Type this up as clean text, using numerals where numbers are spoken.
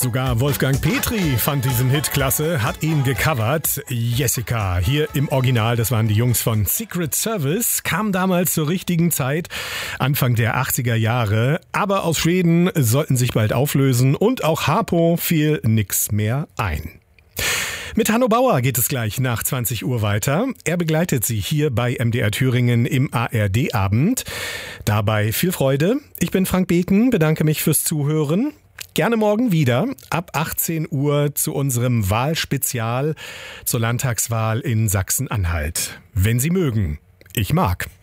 Sogar Wolfgang Petri fand diesen Hit klasse, hat ihn gecovert. Jessica, hier im Original, das waren die Jungs von Secret Service, kam damals zur richtigen Zeit, Anfang der 80er Jahre. Aber aus Schweden sollten sich bald auflösen und auch Harpo fiel nix mehr ein. Mit Hanno Bauer geht es gleich nach 20 Uhr weiter. Er begleitet Sie hier bei MDR Thüringen im ARD-Abend. Dabei viel Freude. Ich bin Frank Beken, bedanke mich fürs Zuhören. Gerne morgen wieder ab 18 Uhr zu unserem Wahlspezial zur Landtagswahl in Sachsen-Anhalt. Wenn Sie mögen. Ich mag.